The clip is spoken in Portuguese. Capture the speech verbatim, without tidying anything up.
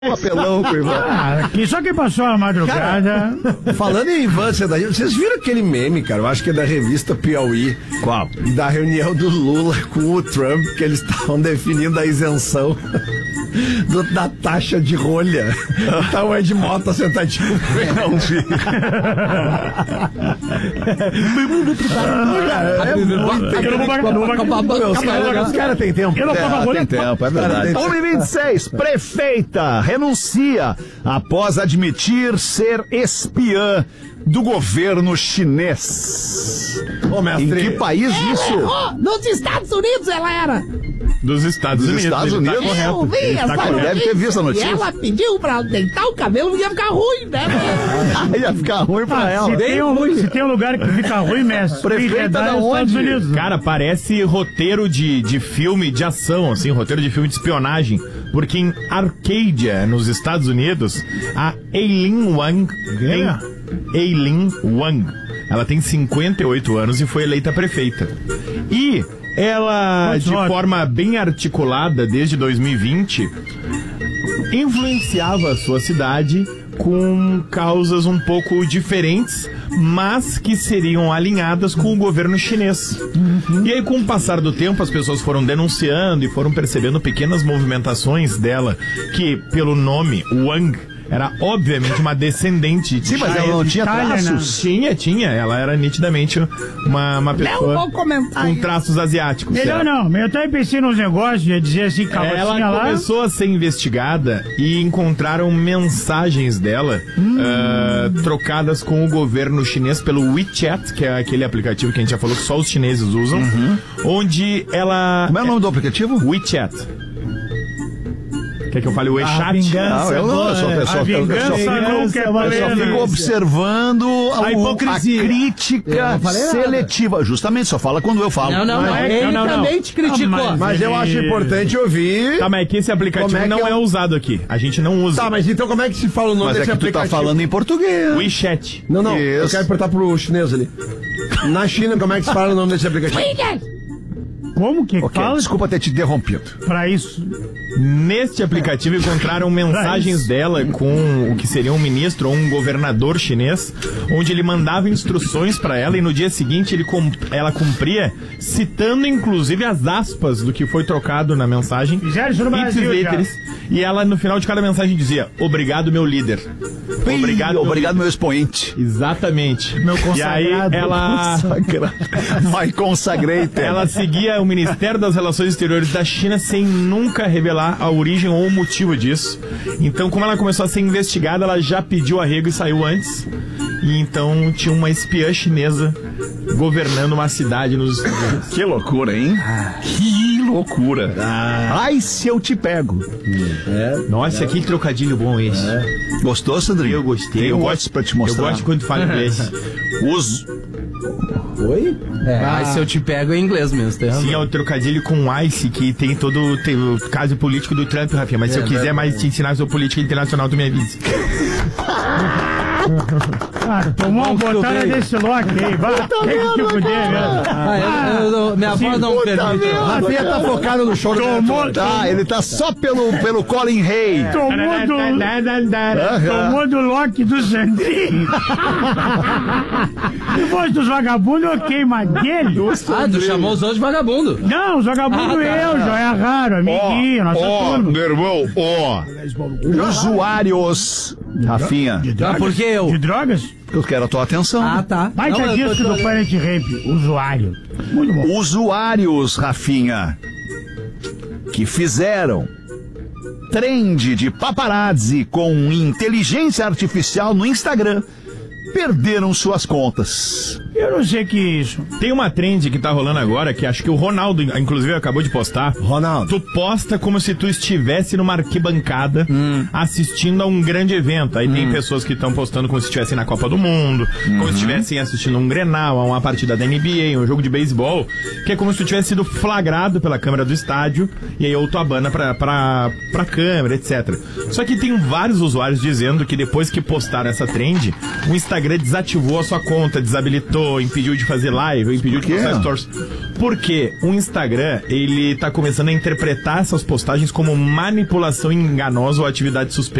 Papelão com o Ivan. Ah, aqui só quem passou a madrugada. Cara, falando em infância, daí, vocês viram aquele meme, cara? Eu acho que é da revista Piauí. Qual? Da reunião do Lula com o Trump, que eles estavam definindo a isenção do, da taxa de rolha. Tá o Ed Mota sentadinho. Não vi. Os caras têm tempo. Eu não pago rolha. Tem tempo, é verdade. um e vinte e seis, prefeita renuncia após admitir ser espiã do governo chinês. Ô, mestre. Em que país isso? Oh, nos Estados Unidos ela era. Dos Estados Dos Unidos. Estados ele tá Unidos? correto. Eu vi Ele essa tá correto. Deve ter visto a notícia. E ela pediu pra deitar o cabelo, ia ficar ruim, né? Ia ficar ruim pra Ah, ela. se, tem um, se tem um lugar que fica ruim, mestre, Prefeita é da nos Estados onde? Unidos. Cara, parece roteiro de, de filme de ação, assim, roteiro de filme de espionagem. Porque em Arcadia, nos Estados Unidos, a Eileen Wang tem... Eileen Wang. Ela tem cinquenta e oito anos e foi eleita prefeita. E ela, Quantos de votos? forma bem articulada, desde dois mil e vinte, influenciava a sua cidade com causas um pouco diferentes, mas que seriam alinhadas com o governo chinês. Uhum. E aí, com o passar do tempo, as pessoas foram denunciando e foram percebendo pequenas movimentações dela, que, pelo nome Wang, era obviamente uma descendente de Sim, mas ela não tinha Itália, traços. Tinha, tinha. Ela era nitidamente uma, uma Não pessoa vou comentar com isso. traços asiáticos. Melhor não, eu até pensei nos negócios, ia dizer assim, Ela calcinha lá. começou a ser investigada e encontraram mensagens dela Hum. ah, trocadas com o governo chinês pelo WeChat, que é aquele aplicativo que a gente já falou que só os chineses usam, Uhum. onde ela... Como é o nome do aplicativo? WeChat. Quer que eu fale o A WeChat? vingança Não, eu não, eu só, eu só, A eu só, vingança eu só, nunca é eu só valendo. fico observando a, A hipocrisia. a crítica seletiva. Justamente, só fala quando eu falo. Não, não, não. Mas- Ele não, não, não. também te criticou. Ah, mas- Mas eu acho importante ouvir. Tá, mas é que esse aplicativo Como é que não é é, o- usado aqui. A gente não usa. Tá, mas então como é que se fala o nome Mas é desse que tu tá aplicativo? falando em português. WeChat. Não, não, eu Isso. quero perguntar pro chinês ali. Na China, como é que se fala o nome desse aplicativo? Como que Ok, fala desculpa ter te interrompido. pra isso? Neste aplicativo encontraram mensagens dela com o que seria um ministro ou um governador chinês, onde ele mandava instruções pra ela e no dia seguinte ele cum- ela cumpria, citando inclusive as aspas do que foi trocado na mensagem. Fizeram isso no ipsis Brasil literis, e ela no final de cada mensagem dizia: obrigado, meu líder. Obrigado, meu Obrigado, meu expoente. Exatamente. Meu E aí consagrado. ela, My consagrated. ela seguia o Ministério das Relações Exteriores da China sem nunca revelar a origem ou o motivo disso. Então, como ela começou a ser investigada, ela já pediu arrego e saiu antes. E então tinha uma espiã chinesa governando uma cidade nos Estados Unidos. Que loucura, hein? Que loucura. Ai, se eu te pego. Nossa, que trocadilho bom esse. Gostou, Sandrinho? Eu gostei. Tem eu um gosto gosto pra te Eu mostrar. gosto quando fala inglês. Os... Oi? É, aí se eu te pego é inglês mesmo, tem razão. Sim, é o trocadilho com Ice, que tem todo tem o caso político do Trump, Rafinha. Mas se eu quiser mais te ensinar sobre política internacional, tu me avisa. Cara, tomou uma botada desse Loki aí, vai. Tem que te fuder, velho. Ah, eu- eu- eu- minha voz não permite. Rafinha tá focado no show do Tomou, Tá, ele tá só pelo, pelo Colin Hay. tomou do... Tomou do Loki do Sandrinho. Depois dos vagabundos, ok, mas dele... Ah, tu chamou os outros de vagabundo. Não, os vagabundos Ah, tá. eu, Joia Raro, amiguinho, nossa turma. meu irmão, ó. Usuários. Rafinha, De Ah, drogas? por que eu? De drogas? eu quero a tua atenção. Ah, tá. Baita Não, eu tô- disco tô- do Planet Ramp, usuário. Muito bom. Usuários, Rafinha, que fizeram trend de paparazzi com inteligência artificial no Instagram perderam suas contas. Eu não sei o que é isso. Tem uma trend que tá rolando agora, que acho que o Ronaldo, inclusive, acabou de postar. Ronaldo. Tu posta como se tu estivesse numa arquibancada assistindo a um grande evento. Aí tem pessoas que estão postando como se estivessem na Copa do Mundo, como se estivessem assistindo um Grenal, a uma partida da N B A, um jogo de beisebol, que é como se tu tivesse sido flagrado pela câmera do estádio, e aí ou tu abana pra, pra, pra câmera, etcétera. Só que tem vários usuários dizendo que depois que postaram essa trend, o Instagram Instagram desativou a sua conta, desabilitou, impediu de fazer live, impediu de postar stories. Porque o Instagram, ele tá começando a interpretar essas postagens como manipulação enganosa ou atividade suspeita.